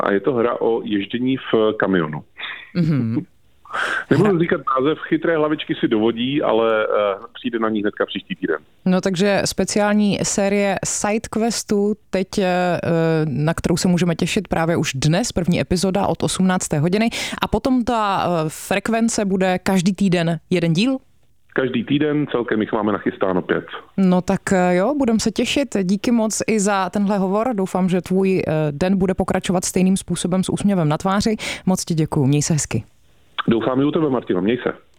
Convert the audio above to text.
a je to hra o ježdění v kamionu. Mm-hmm. Nebudu říkat název, chytré hlavičky si dovodí, ale přijde na ní hnedka příští týden. No takže speciální série SideQuestu teď, na kterou se můžeme těšit právě už dnes, první epizoda od 18. hodiny. A potom ta frekvence bude každý týden jeden díl? Každý týden, celkem jich máme nachystáno 5. No tak jo, budeme se těšit. Díky moc i za tenhle hovor. Doufám, že tvůj den bude pokračovat stejným způsobem s úsměvem na tváři. Moc ti děkuju, měj se hezky. Doufám i u tebe, Martino, měj se.